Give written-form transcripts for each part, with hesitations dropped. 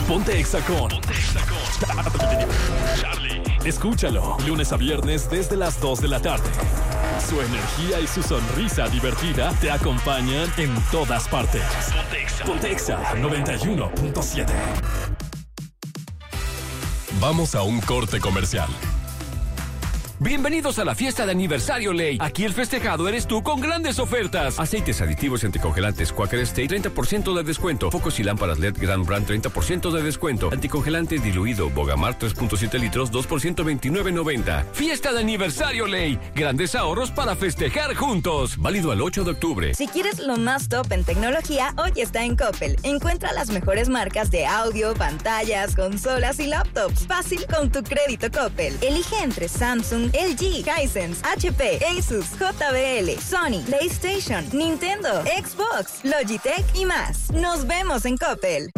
Ponte Exa con Charlie. Escúchalo, lunes a viernes desde las 2 de la tarde. Su energía y su sonrisa divertida te acompañan en todas partes. Ponte Exa 91.7. Vamos a un corte comercial. Bienvenidos a la fiesta de aniversario Ley. Aquí el festejado eres tú con grandes ofertas. Aceites aditivos y anticongelantes Quaker State, 30% de descuento. Focos y lámparas LED Grand Brand, 30% de descuento. Anticongelante diluido Bogamar, 3.7 litros, 2 por $129.90. Fiesta de aniversario Ley. Grandes ahorros para festejar juntos. Válido al 8 de octubre. Si quieres lo más top en tecnología, hoy está en Coppel. Encuentra las mejores marcas de audio, pantallas, consolas y laptops. Fácil con tu crédito Coppel. Elige entre Samsung, LG, Hisense, HP, Asus, JBL, Sony, PlayStation, Nintendo, Xbox, Logitech y más. Nos vemos en Coppel.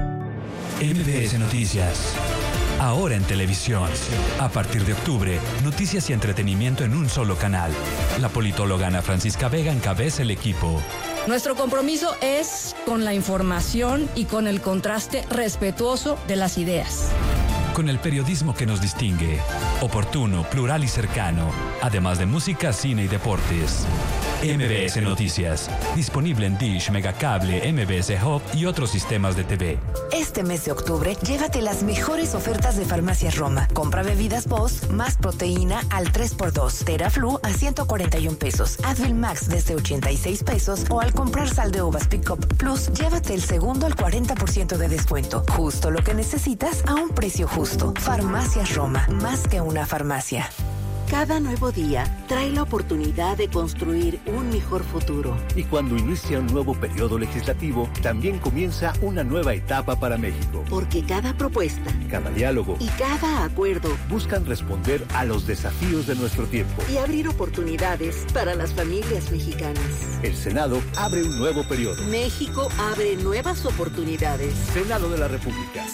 MBS Noticias. Ahora en televisión. A partir de octubre, noticias y entretenimiento en un solo canal. La politóloga Ana Francisca Vega encabeza el equipo. Nuestro compromiso es con la información y con el contraste respetuoso de las ideas. Con el periodismo que nos distingue, oportuno, plural y cercano, además de música, cine y deportes. MBS Noticias, disponible en Dish, Megacable, MBS Hub y otros sistemas de TV. Este mes de octubre, llévate las mejores ofertas de Farmacias Roma. Compra bebidas Boss, más proteína al 3x2, Teraflu a 141 pesos, Advil Max desde 86 pesos o al comprar sal de uvas Pickup Plus, llévate el segundo al 40% de descuento. Justo lo que necesitas a un precio justo. Farmacias Roma, más que una farmacia. Cada nuevo día trae la oportunidad de construir un mejor futuro. Y cuando inicia un nuevo periodo legislativo, también comienza una nueva etapa para México. Porque cada propuesta, cada diálogo y cada acuerdo buscan responder a los desafíos de nuestro tiempo y abrir oportunidades para las familias mexicanas. El Senado abre un nuevo periodo. México abre nuevas oportunidades. Senado de la República.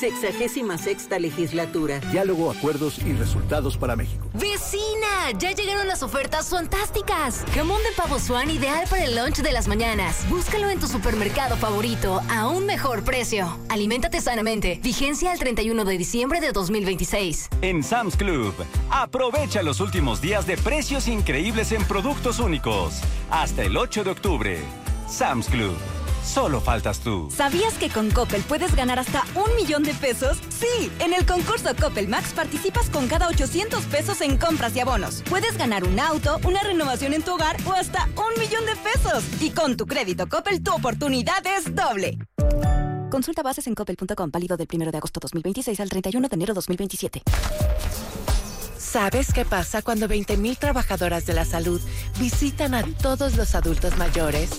66ª legislatura. Diálogo, acuerdos y resultados para México. ¡Vecina! ¡Ya llegaron las ofertas fantásticas! Jamón de pavo Swan ideal para el lunch de las mañanas. Búscalo en tu supermercado favorito a un mejor precio. Aliméntate sanamente. Vigencia al 31 de diciembre de 2026. En Sam's Club, aprovecha los últimos días de precios increíbles en productos únicos. Hasta el 8 de octubre. Sam's Club. Solo faltas tú. ¿Sabías que con Coppel puedes ganar hasta $1,000,000 de pesos? Sí, en el concurso Coppel Max participas con cada 800 pesos en compras y abonos. Puedes ganar un auto, una renovación en tu hogar o hasta $1,000,000 de pesos. Y con tu crédito Coppel, tu oportunidad es doble. Consulta bases en coppel.com, válido del 1 de agosto 2026 al 31 de enero 2027. ¿Sabes qué pasa cuando 20,000 trabajadoras de la salud visitan a todos los adultos mayores?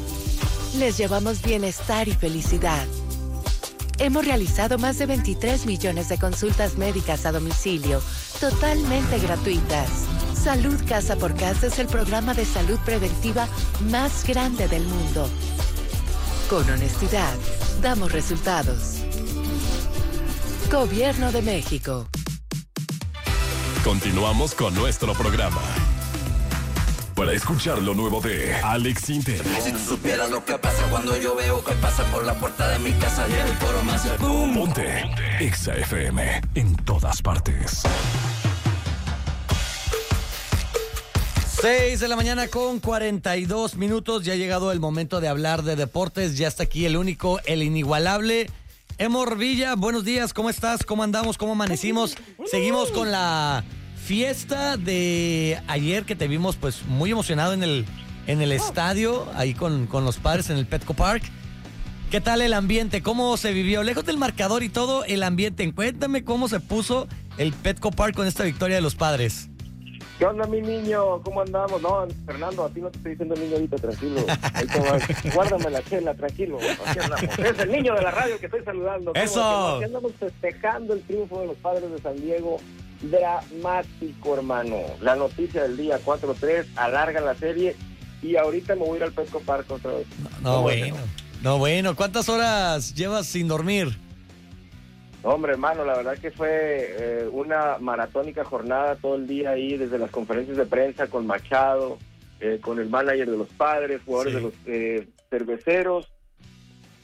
Les llevamos bienestar y felicidad. Hemos realizado más de 23 millones de consultas médicas a domicilio, totalmente gratuitas. Salud Casa por Casa es el programa de salud preventiva más grande del mundo. Con honestidad, damos resultados. Gobierno de México. Continuamos con nuestro programa. Para escuchar lo nuevo de Alex Intec. Si tú supieras lo que pasa cuando yo veo que pasa por la puerta de mi casa, llega el coro más el boom. Ponte Exa FM en todas partes. 6 de la mañana con 42 minutos. Ya ha llegado el momento de hablar de deportes. Ya está aquí el único, el inigualable Emor Villa. Buenos días, ¿cómo estás? ¿Cómo andamos? ¿Cómo amanecimos? Seguimos con la fiesta de ayer que te vimos pues muy emocionado en el estadio, ahí con los padres en el Petco Park. ¿Qué tal el ambiente? ¿Cómo se vivió? Lejos del marcador y todo, el ambiente. Cuéntame cómo se puso el Petco Park con esta victoria de los padres. ¿Qué onda, mi niño? ¿Cómo andamos? No, Fernando, a ti no te estoy diciendo niño ahorita, tranquilo. Guárdame la chela, tranquilo. Aquí andamos. Es el niño de la radio que estoy saludando. ¡Eso! Aquí andamos festejando el triunfo de los padres de San Diego. Dramático, hermano. La noticia del día, 4-3, alarga la serie y ahorita me voy a ir al Petco Park otra vez. No, bueno. ¿Cuántas horas llevas sin dormir? Hombre, hermano, la verdad que fue una maratónica jornada todo el día ahí, desde las conferencias de prensa con Machado, con el manager de los padres, jugadores de los cerveceros.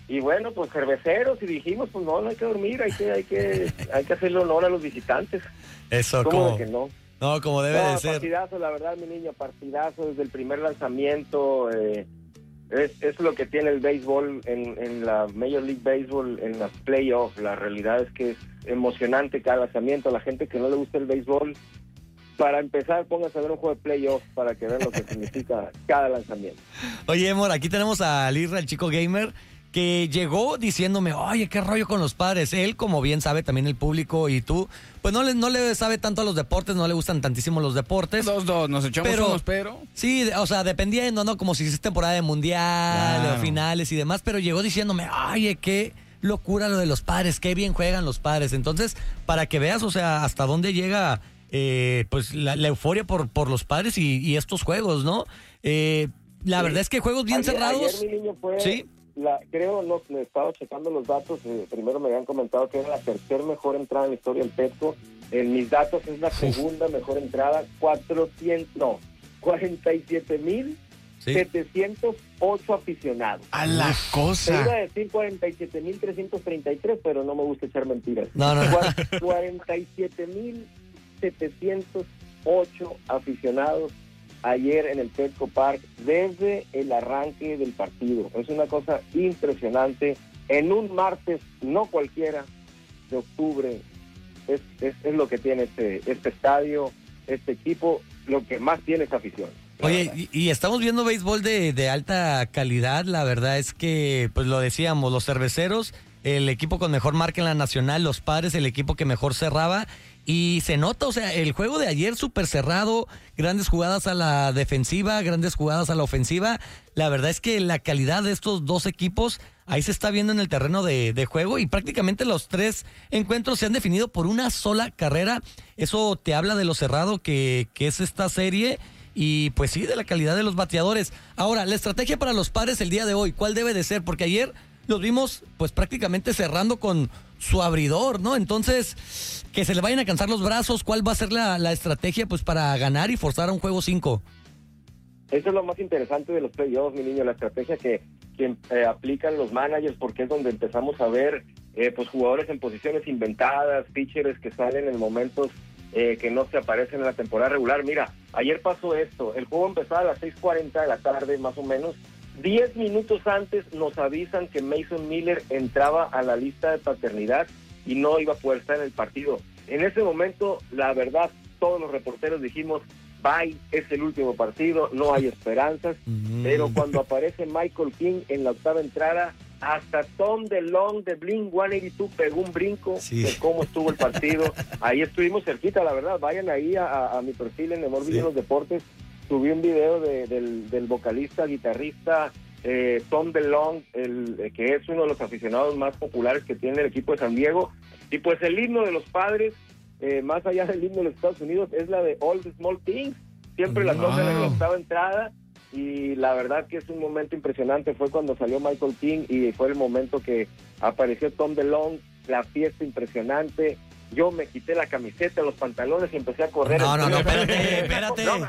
Y bueno, pues cerveceros, y dijimos, pues no hay que dormir, hay que hacerle honor a los visitantes. Eso, ¿Cómo de que no? No, como debe de ser. Partidazo, la verdad, mi niño, partidazo desde el primer lanzamiento. Es lo que tiene el béisbol en la Major League Baseball, en las playoffs. La realidad es que es emocionante cada lanzamiento. A la gente que no le gusta el béisbol, para empezar, pónganse a ver un juego de playoffs para que vean lo que significa cada lanzamiento. Oye, Emor, aquí tenemos a Lirra, el chico gamer, que llegó diciéndome, oye, qué rollo con los Padres. Él, como bien sabe, también el público y tú, pues no le sabe tanto a los deportes, no le gustan tantísimo los deportes. Dos, nos echamos unos, pero... Sí, o sea, dependiendo, ¿no? Como si es temporada de mundial, Claro. o finales y demás, pero llegó diciéndome, oye, qué locura lo de los Padres, qué bien juegan los Padres. Entonces, para que veas, o sea, hasta dónde llega pues la euforia por los Padres y estos juegos, ¿no? La verdad es que juegos bien cerrados... Ayer mi niño fue... Sí. Creo, no, me estaba checando los datos, primero me habían comentado que era la tercera mejor entrada en la historia del Petco. En mis datos es la segunda mejor entrada, 47,708 aficionados. A la cosa. Te iba a decir 47,333, pero no me gusta echar mentiras. No. 47,708 aficionados ayer en el Petco Park desde el arranque del partido. Es una cosa impresionante. En un martes, no cualquiera, de octubre, es lo que tiene este estadio, este equipo, lo que más tiene es afición. Oye, y estamos viendo béisbol de alta calidad. La verdad es que, pues lo decíamos, los cerveceros, el equipo con mejor marca en la nacional, los Padres, el equipo que mejor cerraba. Y se nota, o sea, el juego de ayer súper cerrado, grandes jugadas a la defensiva, grandes jugadas a la ofensiva. La verdad es que la calidad de estos dos equipos ahí se está viendo en el terreno de juego, y prácticamente los tres encuentros se han definido por una sola carrera. Eso te habla de lo cerrado que es esta serie, y pues sí, de la calidad de los bateadores. Ahora, la estrategia para los Padres el día de hoy, ¿cuál debe de ser? Porque ayer los vimos pues prácticamente cerrando con su abridor, ¿no? Entonces, que se le vayan a cansar los brazos. ¿Cuál va a ser la estrategia pues para ganar y forzar a un juego 5? Eso es lo más interesante de los playoffs, mi niño, la estrategia que aplican los managers, porque es donde empezamos a ver pues jugadores en posiciones inventadas, pitchers que salen en momentos que no se aparecen en la temporada regular. Mira, ayer pasó esto, el juego empezaba a las 6:40 de la tarde, más o menos. 10 minutos antes nos avisan que Mason Miller entraba a la lista de paternidad y no iba a poder estar en el partido. En ese momento, la verdad, todos los reporteros dijimos, bye, es el último partido, no hay esperanzas. Pero cuando aparece Michael King en la octava entrada, hasta Tom DeLonge de Blink-182 pegó un brinco de cómo estuvo el partido. Ahí estuvimos cerquita, la verdad. Vayan ahí a mi perfil en Emor Villa en los Deportes. Subí un video del vocalista, guitarrista Tom DeLonge, que es uno de los aficionados más populares que tiene el equipo de San Diego. Y pues el himno de los Padres, más allá del himno de los Estados Unidos, es la de All the Small Things. Siempre la tocan en la octava entrada, y la verdad que es un momento impresionante. Fue cuando salió Michael King y fue el momento que apareció Tom DeLonge, la fiesta impresionante. Yo me quité la camiseta, los pantalones y empecé a correr. No, espérate. No,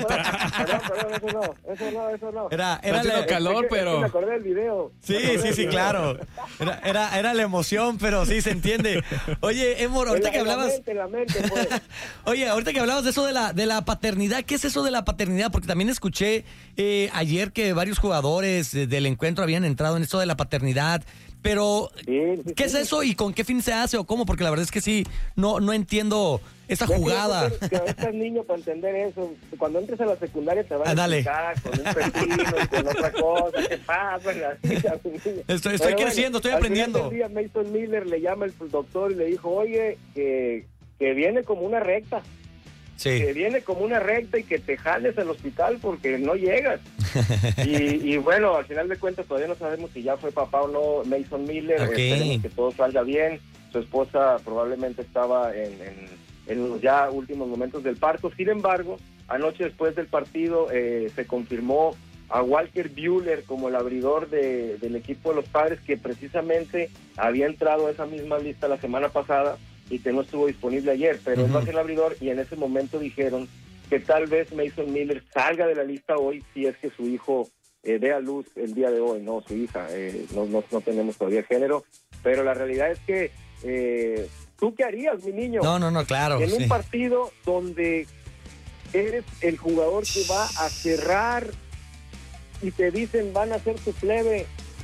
eso no. Era calor, pero... Me acordé del video. Sí, claro. Era la emoción, pero sí se entiende. Oye, Emor, ahorita que hablabas... La mente, pues. Oye, ahorita que hablabas de eso de la paternidad, ¿qué es eso de la paternidad? Porque también escuché ayer que varios jugadores del encuentro habían entrado en esto de la paternidad. Pero, ¿qué es eso y con qué fin se hace o cómo? Porque la verdad es que sí, no entiendo esa jugada. Que estás niño para entender eso. Cuando entres a la secundaria te van a explicar con un pepino y con otra cosa. ¿Qué pasa? Estoy creciendo, estoy aprendiendo. Al final del día, Mason Miller le llama el doctor y le dijo, oye, que viene como una recta. Sí. Que viene como una recta y que te jales al hospital porque no llegas. y bueno, al final de cuentas todavía no sabemos si ya fue papá o no Mason Miller. Esperemos que todo salga bien. Su esposa probablemente estaba en los ya últimos momentos del parto. Sin embargo, anoche después del partido se confirmó a Walker Buehler como el abridor del equipo de los Padres, que precisamente había entrado a esa misma lista la semana pasada y que no estuvo disponible ayer, pero él va a ser el abridor, y en ese momento dijeron que tal vez Mason Miller salga de la lista hoy si es que su hijo dé a luz el día de hoy, no su hija, no tenemos todavía género, pero la realidad es que ¿tú qué harías, mi niño? No, claro. En un partido donde eres el jugador que va a cerrar y te dicen van a hacer tu plebe.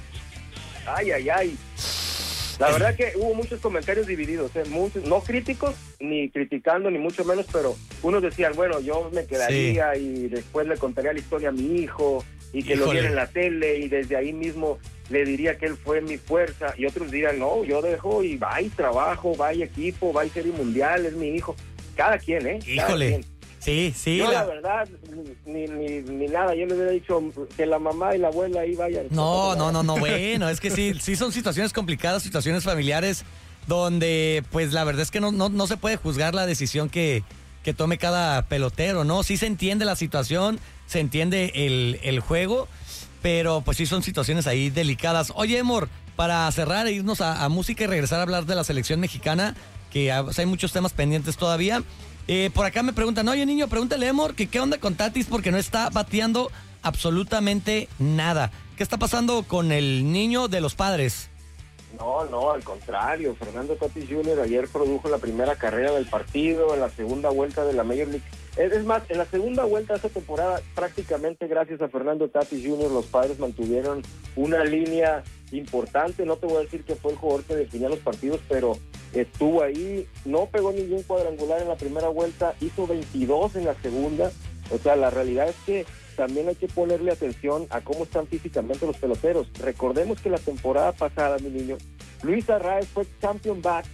Ay. La verdad que hubo muchos comentarios divididos, muchos, no críticos, ni criticando, ni mucho menos, pero unos decían, bueno, yo me quedaría y después le contaría la historia a mi hijo y que lo viera en la tele y desde ahí mismo le diría que él fue mi fuerza, y otros dirán, no, yo dejo y va y trabajo, va y equipo, va y serie mundial, es mi hijo. Cada quien, Híjole. Cada quien. Sí. Yo la verdad, ni nada, yo le hubiera dicho que la mamá y la abuela ahí vayan. No, bueno, es que sí son situaciones complicadas, situaciones familiares, donde pues la verdad es que no se puede juzgar la decisión que tome cada pelotero, ¿no? Sí se entiende la situación, se entiende el juego, pero pues sí son situaciones ahí delicadas. Oye, Emor, para cerrar e irnos a música y regresar a hablar de la selección mexicana, que hay muchos temas pendientes todavía. Por acá me preguntan, oye niño, pregúntale a Emor que qué onda con Tatis porque no está bateando absolutamente nada. ¿Qué está pasando con el niño de los Padres? No, al contrario. Fernando Tatis Jr. ayer produjo la primera carrera del partido en la segunda vuelta de la Major League. Es más, en la segunda vuelta de esta temporada, prácticamente gracias a Fernando Tatis Jr., los Padres mantuvieron una línea importante. No te voy a decir que fue el jugador que definía los partidos, pero estuvo ahí, no pegó ningún cuadrangular en la primera vuelta, hizo 22 en la segunda. O sea, la realidad es que también hay que ponerle atención a cómo están físicamente los peloteros. Recordemos que la temporada pasada, mi niño, Luis Arraez fue champion bat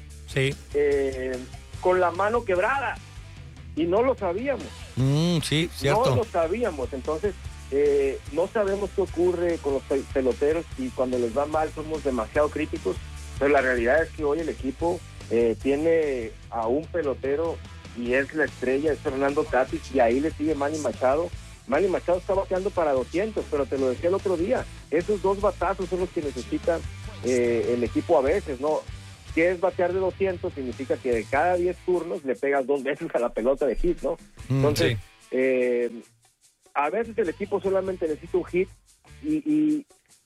con la mano quebrada y no lo sabíamos. Sí, cierto. No lo sabíamos, entonces no sabemos qué ocurre con los peloteros y cuando les va mal somos demasiado críticos, pero la realidad es que hoy el equipo tiene a un pelotero y es la estrella, es Fernando Tatis, y ahí le sigue Manny Machado. Manny Machado está bateando para 200, pero te lo decía el otro día, esos dos batazos son los que necesitan el equipo a veces, ¿no? ¿Qué es batear de 200? Significa que de cada 10 turnos le pegas 2 veces a la pelota de hit, ¿no? Entonces, a veces el equipo solamente necesita un hit y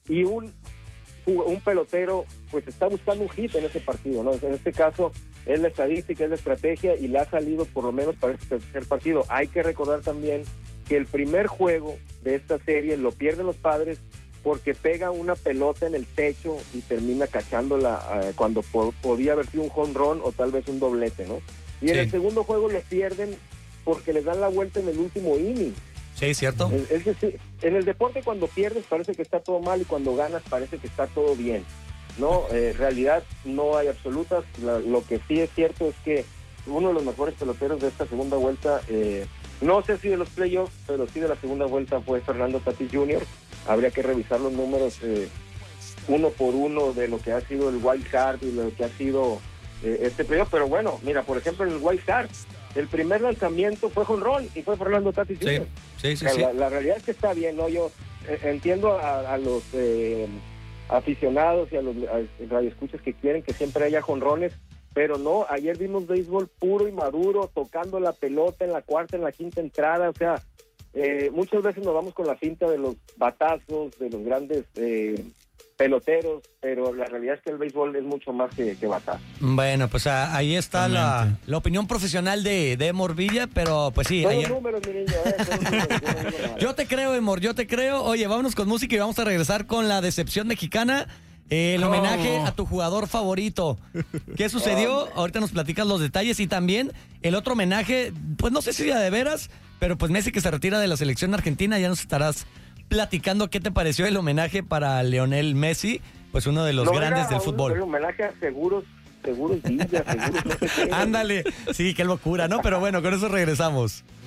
un pelotero pues está buscando un hit en ese partido, ¿no? En este caso es la estadística, es la estrategia y le ha salido por lo menos para este tercer partido. Hay que recordar también que el primer juego de esta serie lo pierden los Padres porque pega una pelota en el techo y termina cachándola cuando podía haber sido un home run o tal vez un doblete, ¿no? Y en el segundo juego lo pierden porque les dan la vuelta en el último inning. Sí, cierto. Es decir, en el deporte cuando pierdes parece que está todo mal y cuando ganas parece que está todo bien, ¿no? En realidad no hay absolutas. Lo que sí es cierto es que uno de los mejores peloteros de esta segunda vuelta, no sé si de los playoffs, pero sí de la segunda vuelta fue Fernando Tatis Jr. Habría que revisar los números uno por uno de lo que ha sido el wild card y lo que ha sido este playoff, pero bueno, mira, por ejemplo en el wild card el primer lanzamiento fue jonrón y fue Fernando Tatis Jr. Sí. La realidad es que está bien, ¿no? Yo entiendo a los aficionados y a los radioescuchas que quieren que siempre haya jonrones, pero no, ayer vimos béisbol puro y maduro, tocando la pelota en la cuarta, en la quinta entrada, o sea, muchas veces nos vamos con la finta de los batazos, de los grandes peloteros, pero la realidad es que el béisbol es mucho más que batazo. Bueno, pues ahí está la opinión profesional de Emor Villa, pero pues sí. Son números, mi niño, Yo te creo, Emor, yo te creo. Oye, vámonos con música y vamos a regresar con la decepción mexicana. El homenaje a tu jugador favorito. ¿Qué sucedió? Ahorita nos platicas los detalles y también el otro homenaje, pues no sé si de veras, pero pues Messi que se retira de la selección argentina, ya nos estarás platicando qué te pareció el homenaje para Lionel Messi, pues uno de los grandes del fútbol. El homenaje a seguros Villa, seguros no sé qué. Ándale, sí, qué locura, ¿no? Pero bueno, con eso regresamos.